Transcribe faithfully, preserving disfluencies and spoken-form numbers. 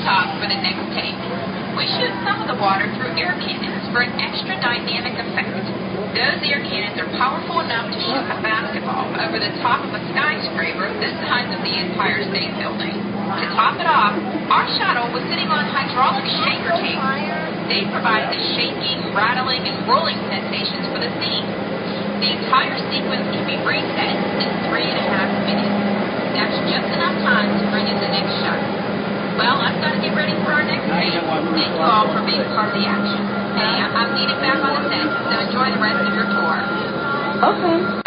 top for the next take. We shoot some of the water through air cannons for an extra dynamic effect. Those air cannons are powerful enough to shoot a basketball over the top of a skyscraper the size of the Empire State Building. To top it off, our shuttle was sitting on hydraulic shaker tanks. They provided the shaking, rattling, and rolling sensations for the scene. The entire sequence can be reset in three and a half minutes. That's just enough time to bring in the next shot. Well, I've got to get ready for our next take. Thank you all for being part of the action. Hey, I'm needed back on the set, so enjoy the rest of your tour. Okay.